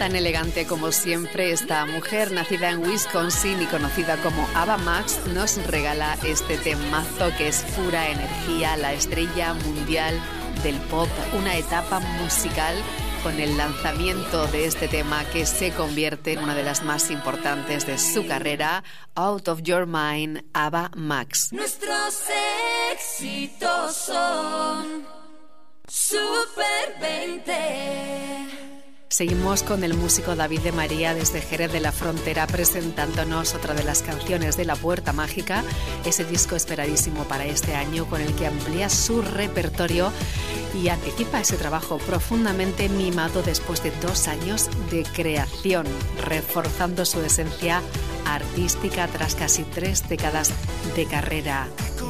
Tan elegante como siempre, esta mujer nacida en Wisconsin y conocida como Ava Max nos regala este temazo que es pura energía, la estrella mundial del pop, una etapa musical con el lanzamiento de este tema que se convierte en una de las más importantes de su carrera, Out of Your Mind, Ava Max. Nuestros éxitos son Super 20. Seguimos con el músico David de María desde Jerez de la Frontera presentándonos otra de las canciones de La Puerta Mágica, ese disco esperadísimo para este año con el que amplía su repertorio y anticipa ese trabajo profundamente mimado después de 2 años de creación, reforzando su esencia artística tras casi 3 décadas de carrera.